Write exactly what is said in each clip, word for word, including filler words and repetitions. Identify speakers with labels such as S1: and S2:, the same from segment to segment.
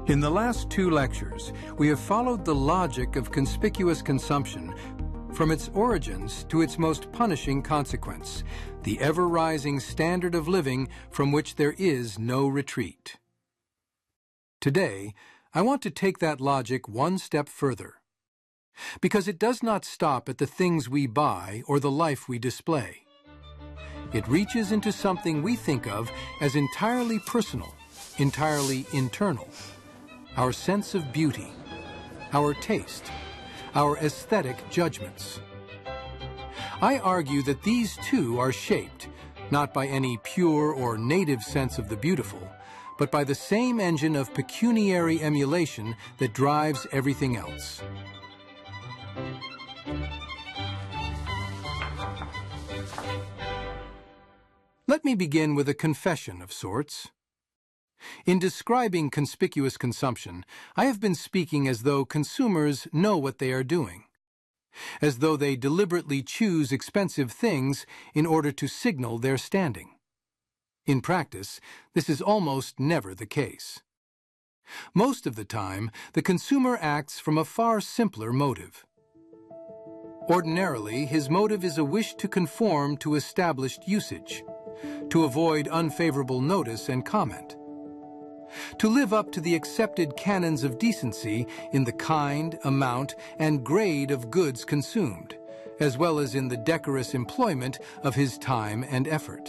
S1: In the last two lectures, we have followed the logic of conspicuous consumption from its origins to its most punishing consequence, the ever-rising standard of living from which there is no retreat. Today, I want to take that logic one step further, because it does not stop at the things we buy or the life we display. It reaches into something we think of as entirely personal, entirely internal. Our sense of beauty, our taste, our aesthetic judgments. I argue that these too are shaped, not by any pure or native sense of the beautiful, but by the same engine of pecuniary emulation that drives everything else. Let me begin with a confession of sorts. In describing conspicuous consumption, I have been speaking as though consumers know what they are doing, as though they deliberately choose expensive things in order to signal their standing. In practice, this is almost never the case. Most of the time, the consumer acts from a far simpler motive. Ordinarily, his motive is a wish to conform to established usage, to avoid unfavorable notice and comment, to live up to the accepted canons of decency in the kind, amount, and grade of goods consumed, as well as in the decorous employment of his time and effort.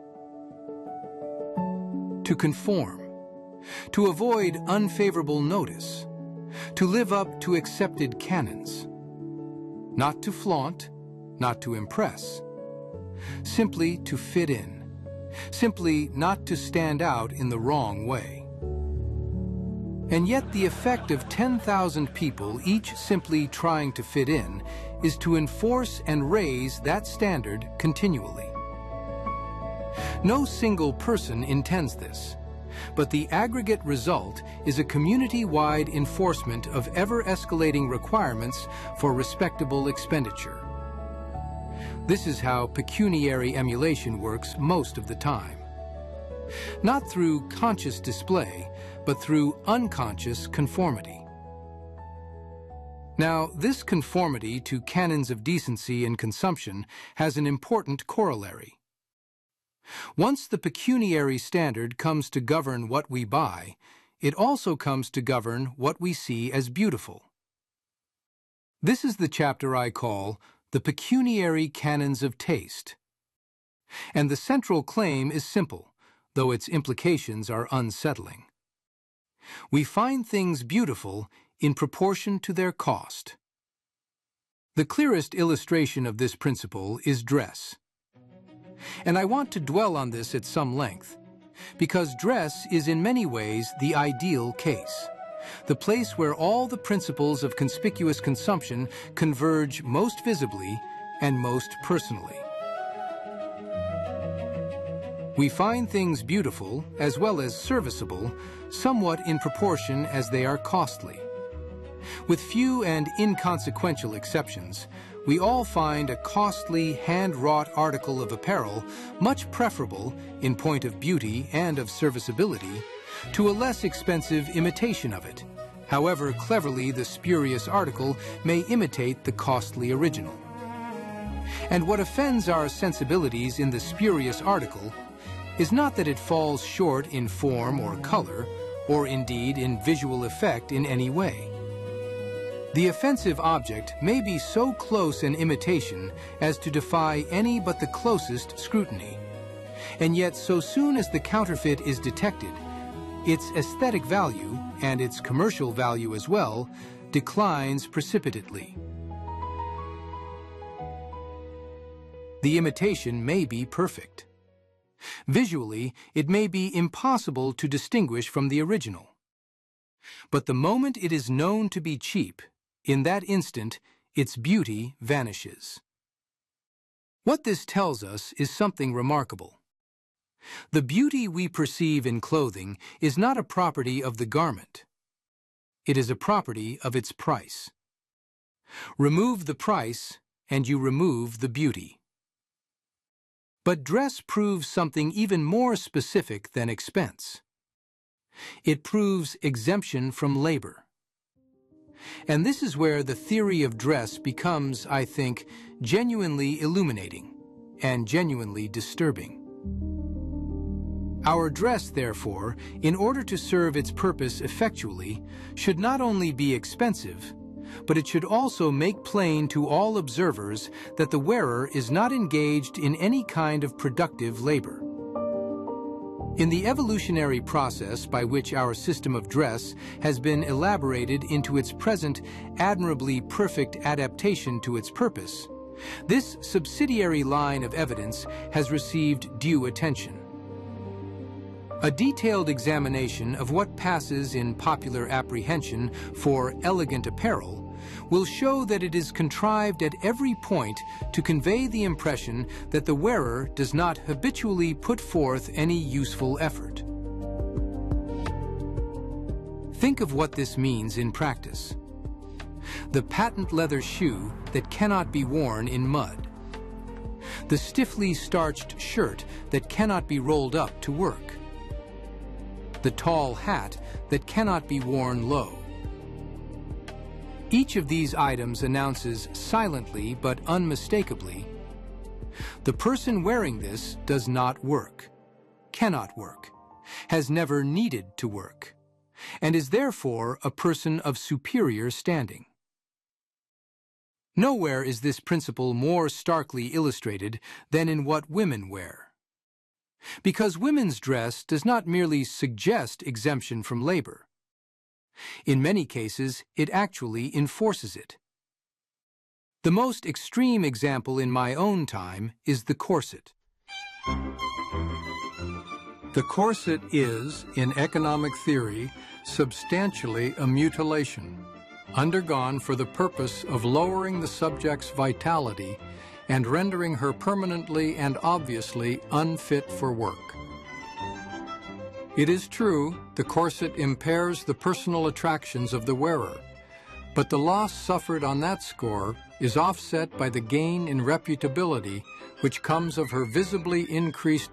S1: To conform, to avoid unfavorable notice, to live up to accepted canons, not to flaunt, not to impress, simply to fit in, simply not to stand out in the wrong way. And yet the effect of ten thousand people each simply trying to fit in is to enforce and raise that standard continually. No single person intends this, but the aggregate result is a community-wide enforcement of ever-escalating requirements for respectable expenditure. This is how pecuniary emulation works most of the time. Not through conscious display, but through unconscious conformity. Now, this conformity to canons of decency and consumption has an important corollary. Once the pecuniary standard comes to govern what we buy, it also comes to govern what we see as beautiful. This is the chapter I call The Pecuniary Canons of Taste. And the central claim is simple, though its implications are unsettling. We find things beautiful in proportion to their cost. The clearest illustration of this principle is dress. And I want to dwell on this at some length, because dress is in many ways the ideal case, the place where all the principles of conspicuous consumption converge most visibly and most personally. We find things beautiful, as well as serviceable, somewhat in proportion as they are costly. With few and inconsequential exceptions, we all find a costly, hand-wrought article of apparel much preferable, in point of beauty and of serviceability, to a less expensive imitation of it, however cleverly the spurious article may imitate the costly original. And what offends our sensibilities in the spurious article is not that it falls short in form or color, or indeed in visual effect in any way. The offensive object may be so close an imitation as to defy any but the closest scrutiny, and yet so soon as the counterfeit is detected, its aesthetic value, and its commercial value as well, declines precipitately. The imitation may be perfect. Visually, it may be impossible to distinguish from the original. But the moment it is known to be cheap, in that instant, its beauty vanishes. What this tells us is something remarkable. The beauty we perceive in clothing is not a property of the garment. It is a property of its price. Remove the price, and you remove the beauty. But dress proves something even more specific than expense. It proves exemption from labor. And this is where the theory of dress becomes, I think, genuinely illuminating and genuinely disturbing. Our dress, therefore, in order to serve its purpose effectually, should not only be expensive, but it should also make plain to all observers that the wearer is not engaged in any kind of productive labor. In the evolutionary process by which our system of dress has been elaborated into its present admirably perfect adaptation to its purpose, this subsidiary line of evidence has received due attention. A detailed examination of what passes in popular apprehension for elegant apparel will show that it is contrived at every point to convey the impression that the wearer does not habitually put forth any useful effort. Think of what this means in practice. The patent leather shoe that cannot be worn in mud. The stiffly starched shirt that cannot be rolled up to work. The tall hat that cannot be worn low. Each of these items announces silently but unmistakably, the person wearing this does not work, cannot work, has never needed to work, and is therefore a person of superior standing. Nowhere is this principle more starkly illustrated than in what women wear. Because women's dress does not merely suggest exemption from labor. In many cases, it actually enforces it. The most extreme example in my own time is the corset.
S2: The corset is, in economic theory, substantially a mutilation, undergone for the purpose of lowering the subject's vitality and rendering her permanently and obviously unfit for work. It is true, the corset impairs the personal attractions of the wearer, but the loss suffered on that score is offset by the gain in reputability which comes of her visibly increased